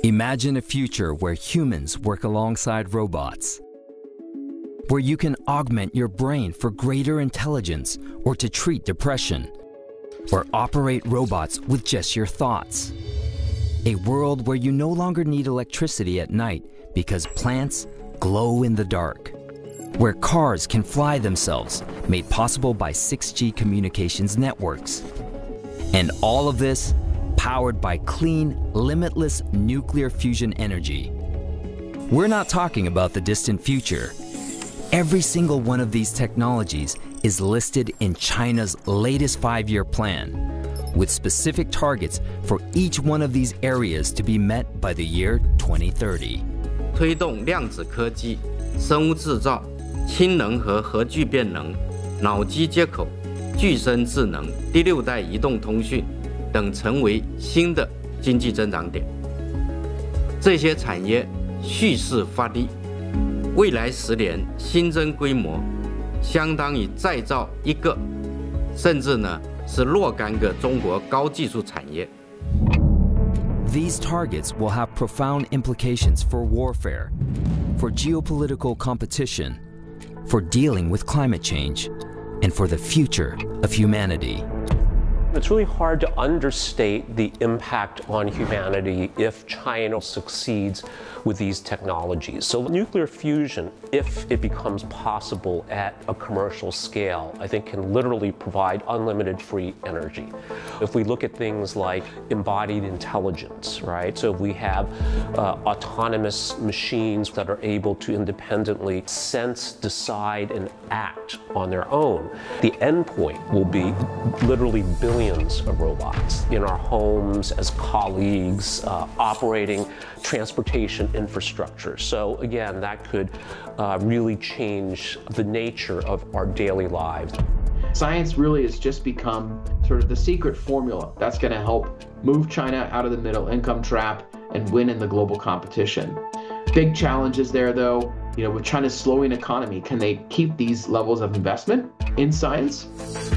Imagine a future where humans work alongside robots, where you can augment your brain for greater intelligence or to treat depression, or operate robots with just your thoughts. A world where you no longer need electricity at night because plants glow in the dark, where cars can fly themselves, made possible by 6G communications networks. And all of this powered by clean, limitless nuclear fusion energy. We're not talking about the distant future. Every single one of these technologies is listed in China's latest 5-year plan, with specific targets for each one of these areas to be met by the year 2030. 推动量子科技、生物制造、氢能和核聚变能、脑机接口、具身智能、第6代移动通讯等成为新的经济增长点。这些产业蓄势发力，未来10年新增规模相当于再造一个，甚至呢是若干个中国高技术产业。 These targets will have profound implications for warfare, for geopolitical competition, for dealing with climate change, and for the future of humanity. It's really hard to understate the impact on humanity if China succeeds with these technologies. So nuclear fusion, if it becomes possible at a commercial scale, I think can literally provide unlimited free energy. If we look at things like embodied intelligence, right? So if we have autonomous machines that are able to independently sense, decide, and act on their own, the endpoint will be literally billions of robots in our homes, as colleagues, operating transportation infrastructure. So again, that could really change the nature of our daily lives. Science really has just become sort of the secret formula that's going to help move China out of the middle income trap and win in the global competition. Big challenges there, though. With China's slowing economy, can they keep these levels of investment in science?